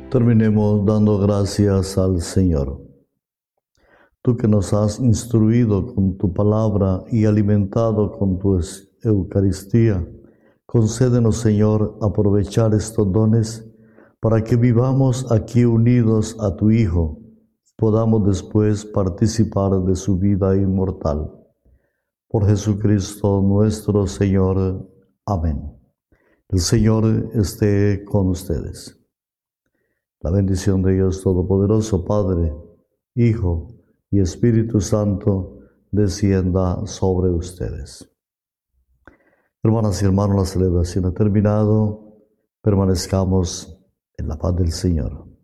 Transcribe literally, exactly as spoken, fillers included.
Terminemos dando gracias al Señor. Tú que nos has instruido con tu palabra y alimentado con tu Eucaristía, concédenos, Señor, aprovechar estos dones para que vivamos aquí unidos a tu Hijo, podamos después participar de su vida inmortal. Por Jesucristo nuestro Señor. Amén. El Señor esté con ustedes. La bendición de Dios Todopoderoso, Padre, Hijo y Espíritu Santo, descienda sobre ustedes. Hermanas y hermanos, la celebración ha terminado. Permanezcamos en la paz del Señor.